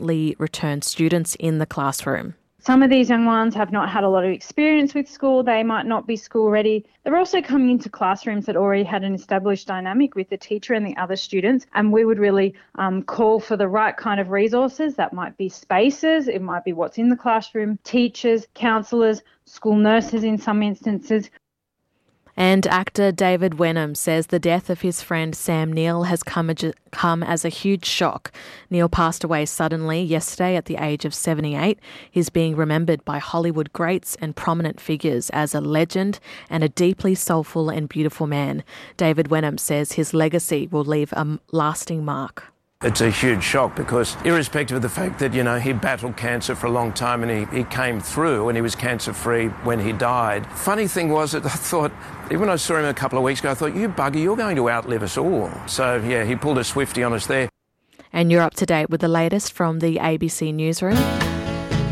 recently returned students in the classroom. Some of these young ones have not had a lot of experience with school. They might not be school ready. They're also coming into classrooms that already had an established dynamic with the teacher and the other students. And we would really call for the right kind of resources. That might be spaces. It might be what's in the classroom, teachers, counsellors, school nurses in some instances. And actor David Wenham says the death of his friend Sam Neill has come as a huge shock. Neill passed away suddenly yesterday at the age of 78. He's being remembered by Hollywood greats and prominent figures as a legend and a deeply soulful and beautiful man. David Wenham says his legacy will leave a lasting mark. It's a huge shock because irrespective of the fact that, he battled cancer for a long time and he came through and he was cancer-free when he died. Funny thing was that I thought, even when I saw him a couple of weeks ago, I thought, you bugger, you're going to outlive us all. So, yeah, he pulled a Swiftie on us there. And you're up to date with the latest from the ABC Newsroom.